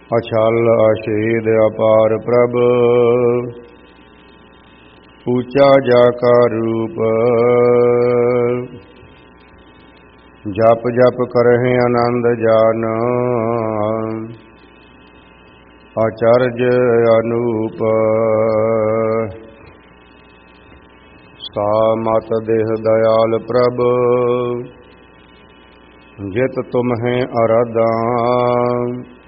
ਅਛਲ ਅਛੇਦ ਅਪਾਰ ਪ੍ਰਭ, ਊਚਾ ਜਾ ਕਾ ਰੂਪ। ਜਪ ਜਪ ਕਰਹਿ ਆਨੰਦ ਜਾਨ, ਆਚਰਜ ਅਨੂਪ। ਸਾ ਮਤ ਦੇਹ ਦਇਆਲ ਪ੍ਰਭ, ਜਿਤ ਤੁਮਹਿ ਅਰਾਧਾ।